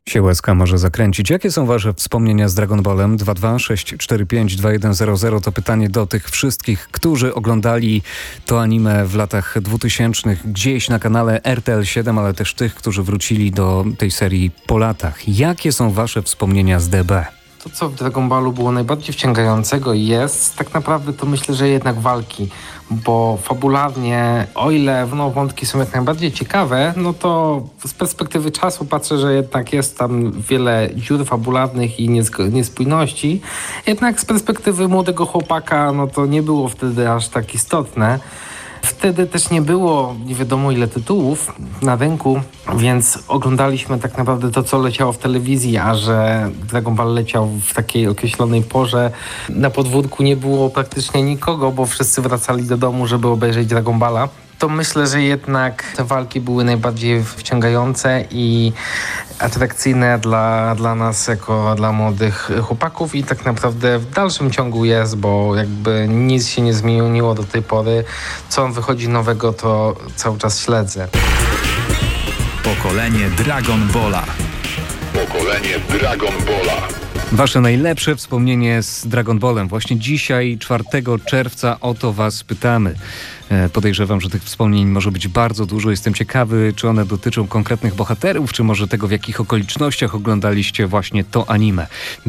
się łezka może zakręcić. Jakie są wasze wspomnienia z Dragon Ballem? 226452100 to pytanie do tych wszystkich, którzy oglądali to anime w latach 2000 gdzieś na kanale RTL 7, ale też tych, którzy wrócili do tej serii po latach. Jakie są wasze wspomnienia z DB? To, co w Dragon Ballu było najbardziej wciągającego jest tak naprawdę to myślę, że jednak walki, bo fabularnie, o ile wątki są jak najbardziej ciekawe, no to z perspektywy czasu patrzę, że jednak jest tam wiele dziur fabularnych i niespójności. Jednak z perspektywy młodego chłopaka, no to nie było wtedy aż tak istotne. Wtedy też nie było nie wiadomo ile tytułów na rynku, więc oglądaliśmy tak naprawdę to, co leciało w telewizji, a że Dragon Ball leciał w takiej określonej porze. Na podwórku nie było praktycznie nikogo, bo wszyscy wracali do domu, żeby obejrzeć Dragon Balla. To myślę, że jednak te walki były najbardziej wciągające i atrakcyjne dla nas, jako dla młodych chłopaków i tak naprawdę w dalszym ciągu jest, bo jakby nic się nie zmieniło do tej pory. Co wychodzi nowego, to cały czas śledzę. Pokolenie Dragon Balla. Pokolenie Dragon Balla. Wasze najlepsze wspomnienie z Dragon Ballem. Właśnie dzisiaj, 4 czerwca, o to was pytamy. Podejrzewam, że tych wspomnień może być bardzo dużo. Jestem ciekawy, czy one dotyczą konkretnych bohaterów, czy może tego, w jakich okolicznościach oglądaliście właśnie to anime.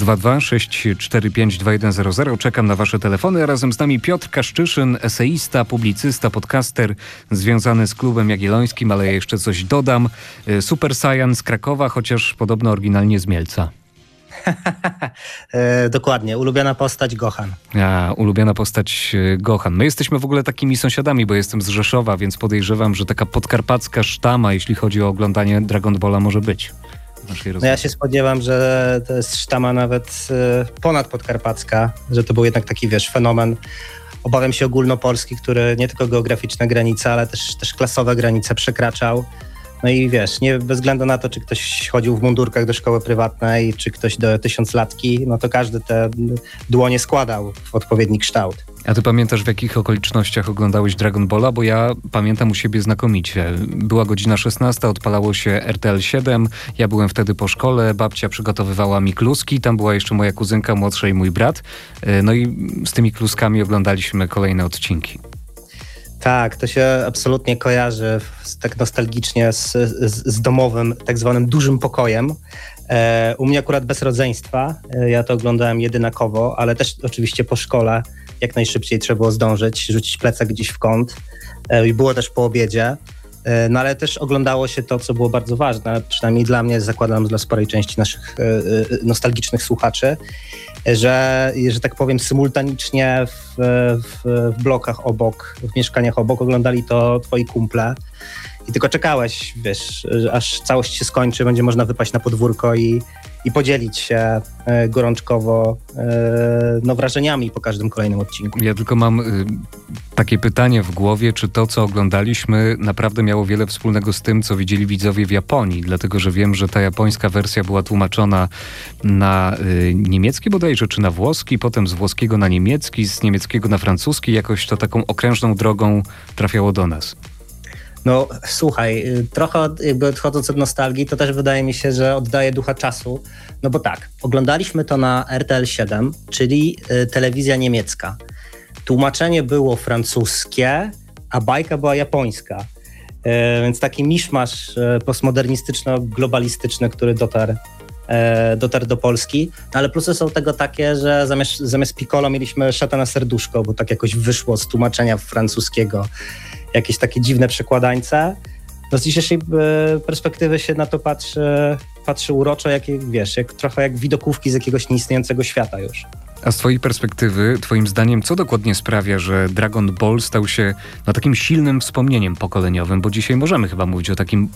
226452100. Czekam na wasze telefony. Razem z nami Piotr Kaszczyszyn, eseista, publicysta, podcaster związany z Klubem Jagiellońskim, ale ja jeszcze coś dodam. Super Saiyan z Krakowa, chociaż podobno oryginalnie z Mielca. Dokładnie, ulubiona postać Gohan. Ulubiona postać Gohan. My jesteśmy w ogóle takimi sąsiadami, bo jestem z Rzeszowa, więc podejrzewam, że taka podkarpacka sztama, jeśli chodzi o oglądanie Dragon Balla, może być. No ja się spodziewam, że to jest sztama nawet ponadpodkarpacka, że to był jednak taki, fenomen. Obawiam się ogólnopolski, który nie tylko geograficzne granice, ale też klasowe granice przekraczał. No i nie bez względu na to, czy ktoś chodził w mundurkach do szkoły prywatnej, czy ktoś do 1000-latki, no to każdy te dłonie składał w odpowiedni kształt. A ty pamiętasz, w jakich okolicznościach oglądałeś Dragon Balla? Bo ja pamiętam u siebie znakomicie. Była godzina 16, odpalało się RTL 7, ja byłem wtedy po szkole, babcia przygotowywała mi kluski, tam była jeszcze moja kuzynka młodsza i mój brat. No i z tymi kluskami oglądaliśmy kolejne odcinki. Tak, to się absolutnie kojarzy tak nostalgicznie z domowym, tak zwanym dużym pokojem. U mnie akurat bez rodzeństwa, ja to oglądałem jedynakowo, ale też oczywiście po szkole jak najszybciej trzeba było zdążyć, rzucić plecak gdzieś w kąt i było też po obiedzie. No ale też oglądało się to, co było bardzo ważne, przynajmniej dla mnie, zakładam dla sporej części naszych nostalgicznych słuchaczy, że tak powiem symultanicznie w blokach obok, w mieszkaniach obok oglądali to twoi kumple i tylko czekałeś, aż całość się skończy, będzie można wypaść na podwórko i podzielić się gorączkowo wrażeniami po każdym kolejnym odcinku. Ja tylko mam takie pytanie w głowie, czy to, co oglądaliśmy, naprawdę miało wiele wspólnego z tym, co widzieli widzowie w Japonii, dlatego że wiem, że ta japońska wersja była tłumaczona na niemiecki bodajże, czy na włoski, potem z włoskiego na niemiecki, z niemieckiego na francuski, jakoś to taką okrężną drogą trafiało do nas. No słuchaj, trochę jakby odchodząc od nostalgii, to też wydaje mi się, że oddaje ducha czasu. No bo tak, oglądaliśmy to na RTL 7, czyli telewizja niemiecka. Tłumaczenie było francuskie, a bajka była japońska. Więc taki miszmasz postmodernistyczno-globalistyczny, który dotarł do Polski. No ale plusy są tego takie, że zamiast Piccolo mieliśmy Szatana Serduszko, bo tak jakoś wyszło z tłumaczenia francuskiego. Jakieś takie dziwne przekładańce. No z dzisiejszej perspektywy się na to patrzy uroczo, trochę jak widokówki z jakiegoś nieistniejącego świata już. A z twojej perspektywy, twoim zdaniem, co dokładnie sprawia, że Dragon Ball stał się takim silnym wspomnieniem pokoleniowym? Bo dzisiaj możemy chyba mówić o takim